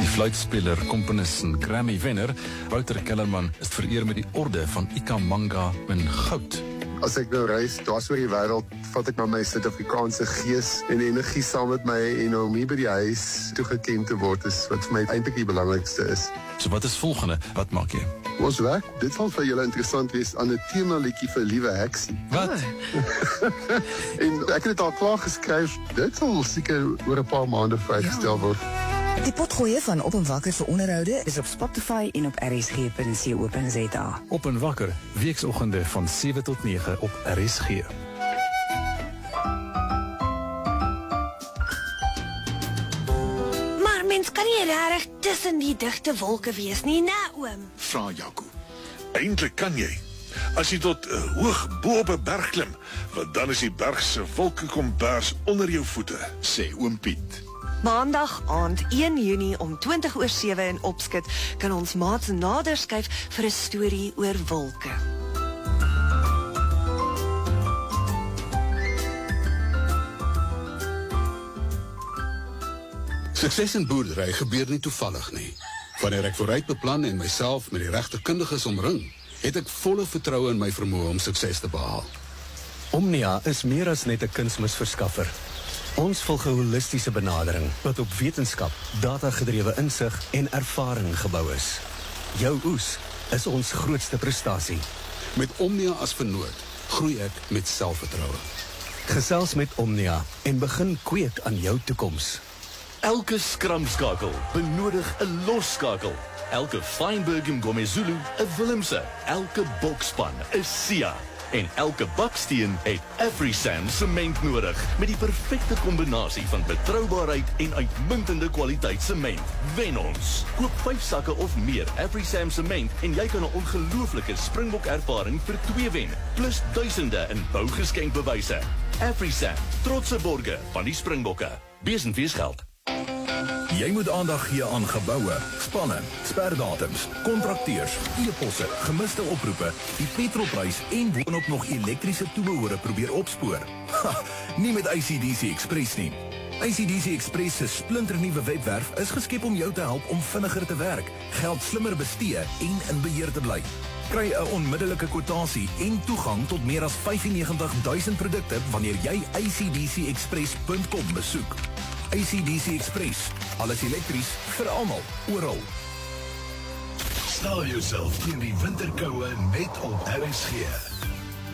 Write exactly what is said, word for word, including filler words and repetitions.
fluitspeler, komponis en Grammy-wenner, Wouter Kellerman, is vereer met die orde van Ikhamanga in goud. As ek nou reis, dwars oor die wêreld, vat ek maar my Suid-Afrikaanse gees en energie saam met my en om hier by die huis toegeken te word is wat vir my eintlik die belangrikste is. So wat is volgende? Wat maak jy? Ons werk, dit sal vir julle interessant wees aan 'n tema liedjie vir Liewe Heksie. Wat? En ek het dit al klaar geskryf. Dit sal seker oor 'n paar maande vrygestel word. Die potgoeie van Op en Wakker vir onderhoude is op Spotify en op r s g punt co punt z a. Op en Wakker, weeksoggende van sewe tot nege op R S G. Maar mens kan nie regtig tussen die digte wolke wees nie, né oom? Vra Jaco. Eintlik kan jy. As jy tot uh, hoog bo op 'n berg klim, want dan is die berg se wolkekombers onder jou voete, sê oom Piet. Maandag aand een Junie om twintig oor sewe in Opskit kan ons maats nader skuif vir 'n storie oor wolke. Sukses in boerdery gebeur nie toevallig nie. Wanneer ek vooruit beplan en myself met die regte kundiges omring, het ek volle vertroue in my vermoë om sukses te behaal. Omnia is meer as net 'n kunsmisverskaffer. Ons volg 'n holistiese benadering wat op wetenskap, datagedrewe insig en ervaring gebou is. Jou oes is ons grootste prestasie. Met Omnia as vernoot, groei ek met selfvertroue. Gesels met Omnia en begin kweek aan jou toekoms. Elke skramskakel benodig 'n losskakel. Elke Feinberg en Gomezulu 'n Willemse. Elke bokspan 'n Sia. En elke baksteen het AfriSam sement nodig met die perfekte kombinasie van betroubaarheid en uitmuntende kwaliteit sement. Wen ons. Koop vyf sakke of meer AfriSam sement en jy kan 'n ongelooflike Springbok ervaring vir twee wen, plus duisende in bougeskenkbewyse. AfriSam, trotse borge van die Springbokke. Wees en wees geld. Jy moet aandag gee aan geboue, spanne, sperdatums, kontrakteurs, e-posse, gemiste oproepe, die petrolprys en boonop nog elektriese toebehore probeer opspoor. Ha, nie met I C D C Express nie. I C D C Express se splinternuwe webwerf is geskep om jou te help om vinniger te werk, geld slimmer bestee en in beheer te bly. Kry 'n onmiddellike kwotasie en toegang tot meer as vyfennegentig duisend produkte wanneer jy I C D C express punt com besoek. I C D C Express, alles elektries vir almal, oral. Stel jouself teen die winterkoue net op R S G.